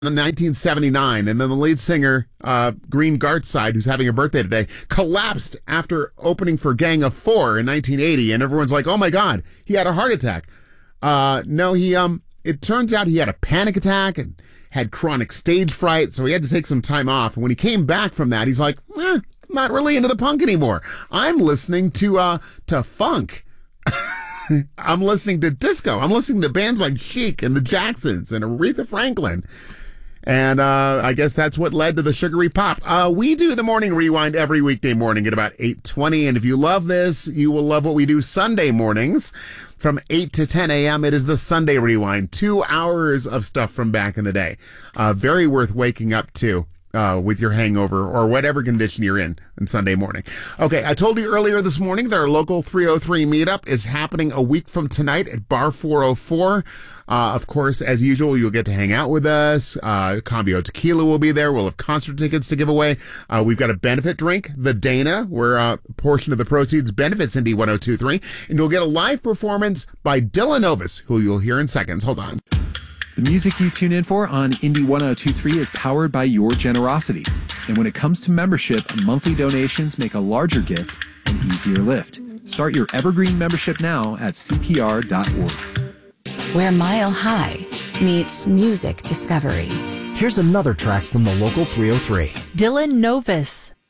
in 1979, and then the lead singer, Green Gartside, who's having a birthday today, collapsed after opening for Gang of Four in 1980, and everyone's like, oh my God, he had a heart attack. No, it turns out he had a panic attack and had chronic stage fright, so he had to take some time off. And when he came back from that, he's like, not really into the punk anymore. I'm listening to funk. I'm listening to disco. I'm listening to bands like Chic and the Jacksons and Aretha Franklin. And I guess that's what led to the sugary pop. We do the Morning Rewind every weekday morning at about 8:20. And if you love this, you will love what we do Sunday mornings from 8 to 10 a.m. It is the Sunday Rewind. 2 hours of stuff from back in the day. Very worth waking up to. With your hangover or whatever condition you're in on Sunday morning. Okay, I told you earlier this morning that our local 303 meetup is happening a week from tonight at Bar 404. Of course, as usual, you'll get to hang out with us. Cambio Tequila will be there. We'll have concert tickets to give away. We've got a benefit drink, the Dana, where a portion of the proceeds benefits Indie 102.3. And you'll get a live performance by Dylan Novus, who you'll hear in seconds. Hold on. The music you tune in for on Indie 102.3 is powered by your generosity. And when it comes to membership, monthly donations make a larger gift an easier lift. Start your Evergreen membership now at CPR.org. Where Mile High meets music discovery. Here's another track from the local 303. Dylan Novus.